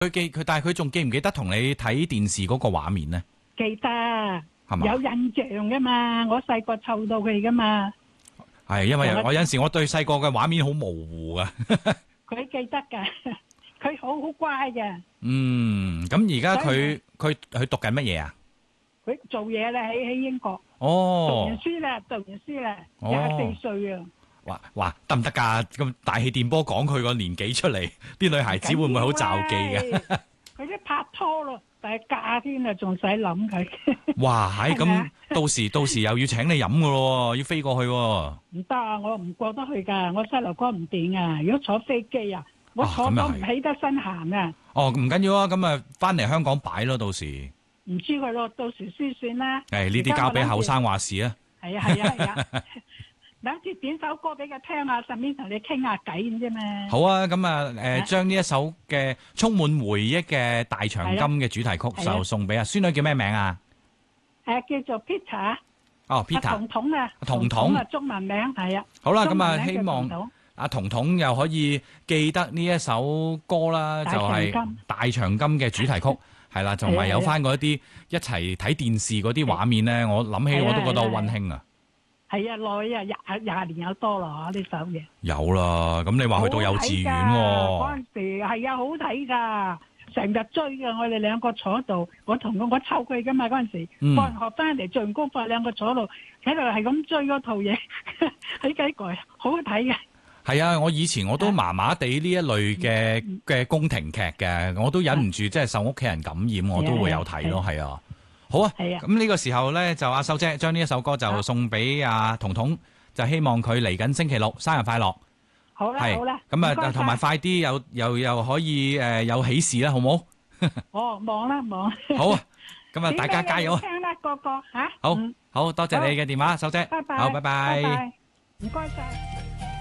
但係佢仲記唔記得同你睇電視嗰個畫面呢？ 記得， 係嘛？ 有印象噶嘛？我細個湊到佢噶嘛。 係因為我有陣時我對細個嘅畫面好模糊噶。 佢記得噶，佢好乖嘅。 咁而家佢讀緊乜嘢啊？ 佢做嘢啦，喺英國。 哦， 讀完書啦，24歲啊！ 哇，得唔得㗎？咁大氣電波講佢個年紀出嚟，啲女孩子會唔會好罩忌嘅？ 佢都拍拖咯，但係嫁添啊，仲使諗佢。 哇，咁到時又要請你飲㗎咯，要飛過去喎。 唔得啊，我唔過得去㗎，我膝頭哥唔掂啊！如果坐飛機啊，我坐到唔起得身行啊！ 哦，唔緊要啊，咁啊，翻嚟香港擺咯，到時。 唔知佢咯，到時先算啦。 呢啲交俾後生話事啊。 係啊。諗住點首歌俾佢聽下，順便同你傾下偈咁啫嘛。 好啊，咁啊，將呢一首嘅充滿回憶嘅大長今嘅主題曲就送俾孫女，叫咩名啊？ 叫做 Peter。 哦，Peter。 彤彤啊， 彤彤啊，中文名係啊。 好啦，咁啊，希望阿彤彤又可以記得呢一首歌啦，就係大長今嘅主題曲，係啦，同埋有翻嗰啲一齊睇電視嗰啲畫面咧，我諗起我都覺得好溫馨啊。係啊， 耐啊，廿年有多啦呢首嘢。 有啦，咁你話去到幼稚園嗰陣時係啊，好睇噶，成日追噶，我哋兩個坐度，我湊佢噶嘛嗰陣時，放學翻嚟做完功課，兩個坐度喺度係咁追嗰套嘢，喺幾個好睇嘅。 係啊，我以前我都麻麻地呢一類嘅宮廷劇嘅，我都忍唔住即係受屋企人感染，我都會有睇咯，係啊。好啊，咁呢個時候咧就阿秀姐將呢一首歌就送俾阿彤彤，就希望佢嚟緊星期六生日快樂。 好啦，好啦， 咁啊同埋快啲又可以有喜事啦，好唔好？忙啦。 好啊，咁啊大家加油啊！ 聽啦，個吓。 好多謝你嘅電話，秀姐。 拜拜。 好，拜拜。 唔該晒。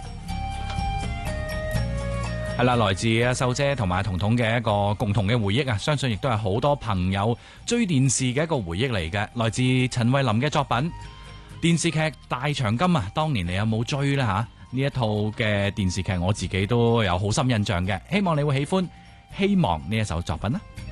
係啦，來自阿秀姐同埋彤彤嘅一個共同嘅回憶啊，相信亦都係好多朋友追電視嘅一個回憶嚟嘅。來自陳慧琳嘅作品電視劇《大長今》啊，當年你有冇追呢？呢一套嘅電視劇我自己都有好深印象嘅，希望你會喜歡，希望呢一首作品啦。